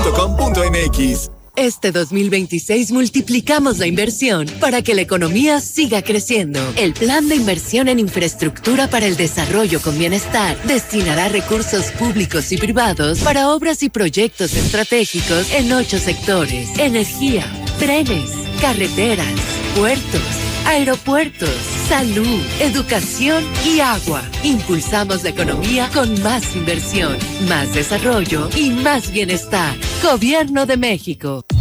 banamex.com.mx. Este 2026 multiplicamos la inversión para que la economía siga creciendo. El Plan de Inversión en Infraestructura para el Desarrollo con Bienestar destinará recursos públicos y privados para obras y proyectos estratégicos en 8 sectores: energía, trenes, carreteras, puertos, aeropuertos, salud, educación y agua. Impulsamos la economía con más inversión, más desarrollo y más bienestar. Gobierno de México.